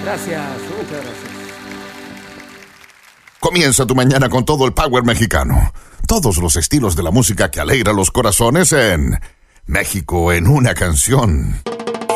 Gracias, muchas gracias. Comienza tu mañana con todo el power mexicano. Todos los estilos de la música que alegra los corazones en México en una canción.